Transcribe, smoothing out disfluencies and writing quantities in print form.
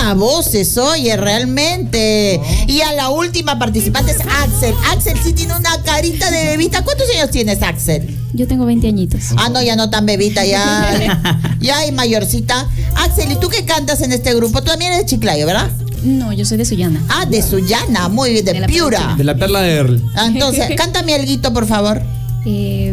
buenas voces, oye, realmente. Y a la última participante es Axel. Axel sí tiene una carita de bebita. ¿Cuántos años tienes, Axel? Yo tengo 20 añitos. Ah, no, ya no tan bebita, ya es mayorcita. Axel, ¿y tú qué cantas en este grupo? Tú también eres de Chiclayo, ¿verdad? No, yo soy de Sullana. Ah, de Sullana, muy bien, de Piura. De la Perla de Earl. Entonces, cántame alguito, por favor.